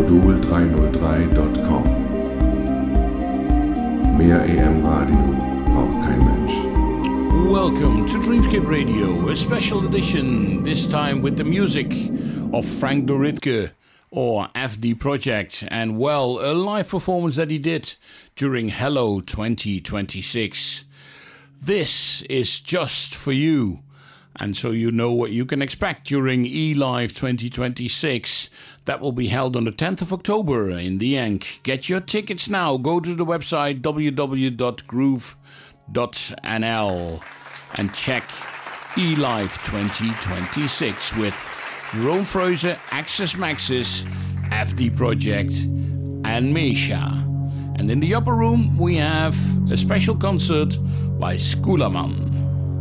modul303.com. Mehr EM-Radio braucht kein Mensch. Welcome to Dreamscape Radio, a special edition, this time with the music of Frank Doritke, or FD Project, and well, a live performance that he did during Hello 2026. This is just for you, and so you know what you can expect during eLive 2026. That will be held on the 10th of October in the Yank. Get your tickets now. Go to the website www.groove.nl and check eLive 2026 with Jerome Freuze, Access Maxis, FD Project, and Mesha. And in the upper room we have a special concert by Skuleman.